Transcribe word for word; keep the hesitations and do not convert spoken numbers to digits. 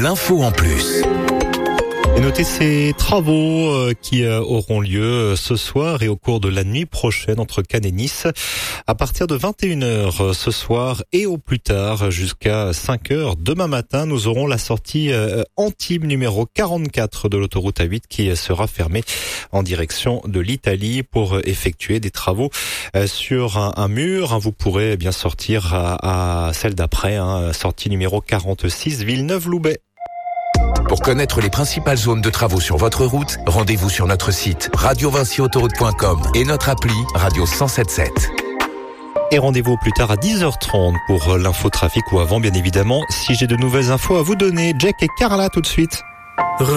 l'info en plus. Et notez ces travaux qui auront lieu ce soir et au cours de la nuit prochaine entre Cannes et Nice. À partir de vingt et une heures ce soir et au plus tard jusqu'à cinq heures demain matin, nous aurons la sortie Antibes numéro quarante-quatre de l'autoroute A huit qui sera fermée en direction de l'Italie pour effectuer des travaux sur un, un mur. Vous pourrez bien sortir à, à celle d'après, hein, sortie numéro quarante-six Villeneuve-Loubet. Pour connaître les principales zones de travaux sur votre route, rendez-vous sur notre site radio vinci autoroute point com et notre appli Radio cent soixante-dix-sept. Et rendez-vous plus tard à dix heures trente pour l'infotrafic ou avant bien évidemment. Si j'ai de nouvelles infos à vous donner, Jack et Carla tout de suite.